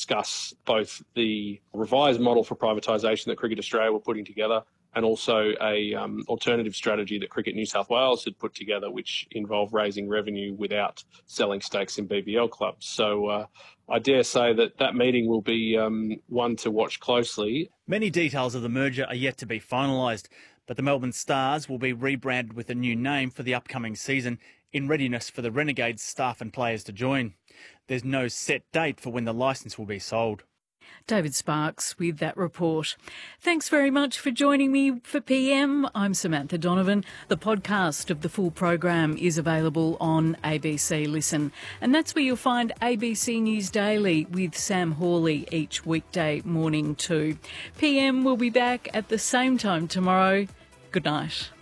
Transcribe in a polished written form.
discuss both the revised model for privatisation that Cricket Australia were putting together and also a alternative strategy that Cricket New South Wales had put together, which involved raising revenue without selling stakes in BBL clubs. So I dare say that meeting will be one to watch closely. Many details of the merger are yet to be finalised, but the Melbourne Stars will be rebranded with a new name for the upcoming season in readiness for the Renegades staff and players to join. There's no set date for when the licence will be sold. David Sparks with that report. Thanks very much for joining me for PM. I'm Samantha Donovan. The podcast of the full program is available on ABC Listen. And that's where you'll find ABC News Daily with Sam Hawley each weekday morning too. PM will be back at the same time tomorrow. Good night.